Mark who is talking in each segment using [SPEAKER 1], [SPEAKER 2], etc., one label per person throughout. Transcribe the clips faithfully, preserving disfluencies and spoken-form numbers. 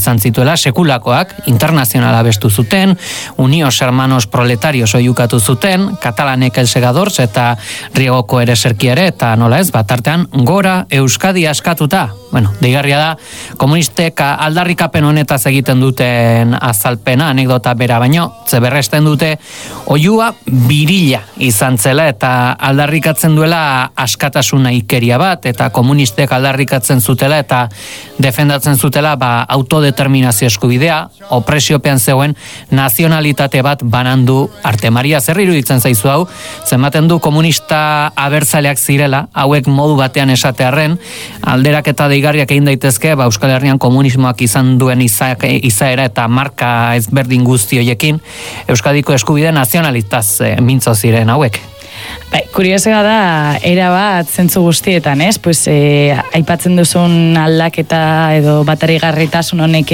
[SPEAKER 1] izan zituela sekulakoak, internazionala bestu zuten, Unios Hermanos Proletarios oiukatu zuten, Katalanek El Segadors eta Riegoko ere serkiare, eta nola ez, bat artean gora Euskadi askatuta. Bueno, deigarria da, komunistek aldarrikapen honetaz egiten duten azalpena, anekdota bera baino, zeberresten dute, oiua birila izan zela eta aldarrikatzen duela askatasuna ikeria bat, eta komunistek aldarrikatzen zutela eta defendatzen zutela ba, autodeterminazio eskubidea, opresiopean zegoen nazionalitate bat banandu arte. Maria, zer iruditzen zaizu hau, zenbaten du komunista abertzaleak zirela, hauek modu batean esatearren, alderak eta deigarriak egin daitezke, ba, Euskal Herrian komunismoak izan duen iza, izaera eta marka ezberdin guzti hoiekin, Euskadiko eskubide nazionalitaz e, mintzo ziren hauek.
[SPEAKER 2] Bai, kuriosoa da, era bat zentzu guztietan, ez? Pues, eh, aipatzen duzun aldaketa edo batarigarritasun honek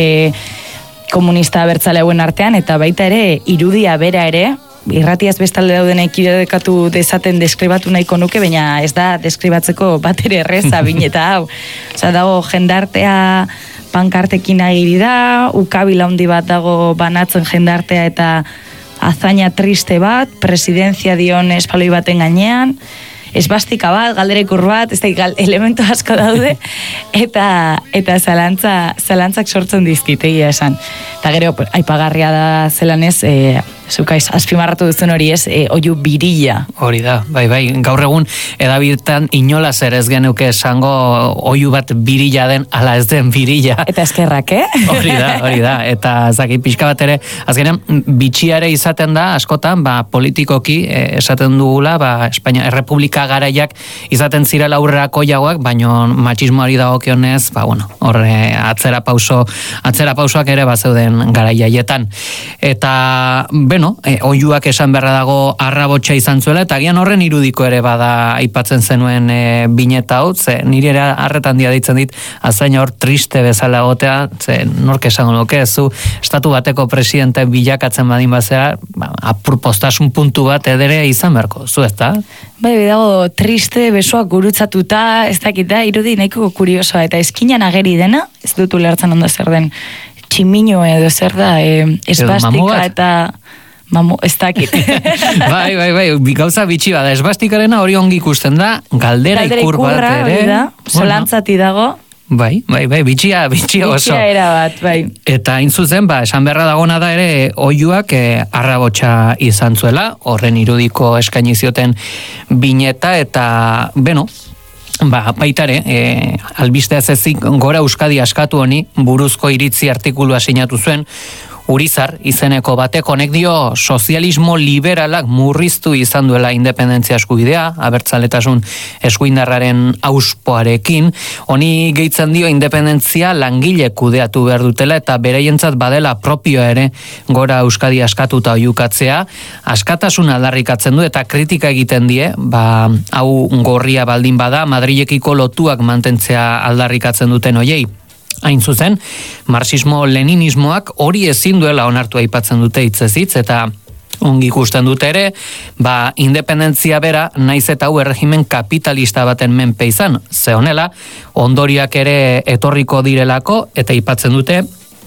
[SPEAKER 2] komunista abertzale hauen artean, eta baita ere, irudia bera ere, irratiaz bestalde daudenek irudikatu dezaten deskribatu nahiko nuke, baina ez da deskribatzeko bat ere erreza bineta hau. Osa, dago jendartea pankartekin agiri da, ukabila handi bat dago banatzen jendartea eta azaina triste bat, presidentzia dion espaloi baten gainean, esbastika bat, galderikur bat, ez da, elementu asko daude, eta eta zalantza, zalantzak sortzen dizkitegia esan. Eta gero, aipagarria da zelanez, e, zukaiz, azpimarratu duzun hori ez, e, oiu birila.
[SPEAKER 1] Hori da, bai, bai, gaur egun edabiltan inolaz ere ez genuke esango oiu bat birila den, ala ez den birila.
[SPEAKER 2] Eta eskerrak, eh?
[SPEAKER 1] Hori da, hori da, eta zaki pixka bat ere, azkenean, bitxiare izaten da, askotan, ba, politikoki, e, esaten dugula, ba, Espainia, Errepublika garaiak izaten zirela aurrerako jagoak, baino matxismoari dagokionez, ba, bueno, horre atzera pauso, atzera pausoak ere bazeuden garaiaietan. Eta, beno, e, oiuak esan beharra dago arrabotsa izan zuela, eta gian horren irudiko ere bada aipatzen zenuen e, bineta hau, ze niri ere arretan dia ditzen dit, azaina hor triste bezala gotea, ze nork esango nuke, zu estatu bateko presidente bilakatzen badin bazera, ba, apurpostasun puntu bat edere izan beharko, zu ez da?
[SPEAKER 2] Bai, dago triste, besoak gurutzatuta, ez dakita, irudi nahiko kuriosoa, eta eskinan ageri dena, ez dut ulertzen ondo zer den, tximino edo zer da, e, esbastika eta mamu, ez dakit.
[SPEAKER 1] bai, bai, bai, gauza bitxi bada, esbastikarena hori ongi ikusten da, galdera, galdera ikur bat ere.
[SPEAKER 2] Da, solantzati dago.
[SPEAKER 1] Bai, bai, bai, bitxia, bitxia oso.
[SPEAKER 2] Bitxia era bat, bai.
[SPEAKER 1] Eta intzuzen, ba, esan beharra dagona da ere, oiuak eh, arrabotsa izan zuela, horren irudiko eskaini zioten bineta, eta, beno, ba, baitare, e, albiste ez ezik gora Euskadi askatu honi, buruzko iritzi artikulua sinatu zuen, Urizar izeneko batek honek dio sozialismo liberalak murriztu izan duela independentzia eskubidea, abertzaletasun eskuindarraren auspoarekin, honi gehitzen dio independentzia langile kudeatu behar dutela eta beraientzat badela propioa ere gora Euskadi askatuta oiukatzea, askatasun aldarrikatzen du eta kritika egiten die, ba, hau gorria baldin bada, Madrilekiko lotuak mantentzea aldarrikatzen duten hoiei. Hain zuzen, marxismo-leninismoak hori ezin duela onartu aipatzen dute hitzez hitz, eta ongi ikusten dute ere, ba, independentzia bera, naiz eta hau erregimen kapitalista baten menpe izan, ze honela, ondoriak ere etorriko direlako, eta aipatzen dute,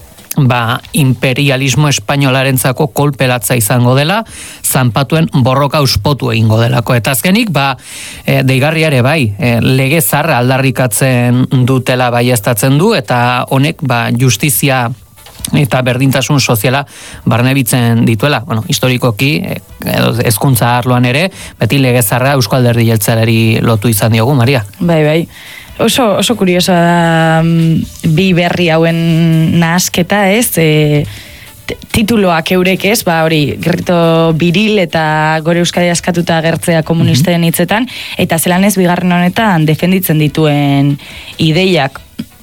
[SPEAKER 1] ba, imperialismo espainolarentzako kolpelatza izango dela, zanpatuen borroka uspotu egingo delako. Eta azkenik, ba, e, deigarria ere bai, e, lege zarra aldarrikatzen dutela baieztatzen du, eta honek, ba, justizia eta berdintasun soziala barnebitzen dituela. Bueno, historikoki, edo hezkuntza arloan ere, beti lege zarra Eusko Alderdi Jeltzaleari lotu izan diogu, Maria.
[SPEAKER 2] Bai, bai. Oso, oso kuriosa da bi berri hauen nahasketa, ez? E, tituloak eurek ez, ba hori, grito biril eta gore Euskadi askatuta agertzea komunisten hitzetan, eta zelan ez bigarren honetan defenditzen dituen ideiak.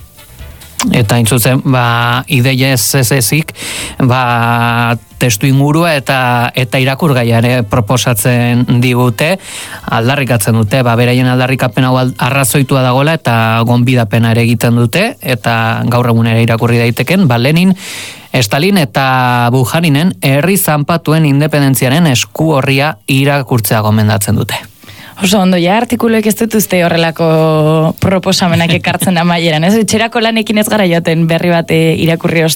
[SPEAKER 1] Eta intzutzen, ba, ideia ez ez ezik, ba, testu ingurua eta eta irakurgaia ere proposatzen digute, aldarrikatzen dute, ba, beraien aldarrikapen hau arrazoitua dagoela eta gonbidapena ere egiten dute, eta gaur egun ere irakurri daiteken, ba, Lenin, Stalin eta Bujaninen herri zanpatuen independentziaren esku horria irakurtzea gomendatzen dute.
[SPEAKER 2] Oso ondo, ja artikuluek ez dut uste horrelako proposamenak ekartzen amaieran, ez? Etxerako lanekin ez gara joaten berri bat irakurri